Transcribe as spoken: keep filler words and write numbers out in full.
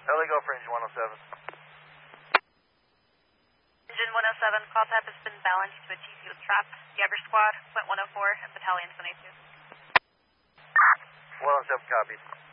L A Gulf Range one oh seven. Engine one oh seven, call type has been balanced to a T-field trap. Gabber squad, point one oh four, and battalion twenty-two. one oh seven, copied.